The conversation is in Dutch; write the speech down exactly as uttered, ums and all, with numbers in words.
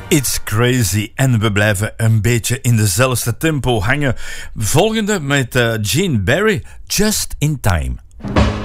It's crazy. En we blijven een beetje in dezelfde tempo hangen. Volgende met uh, Gene Barry, Just in Time.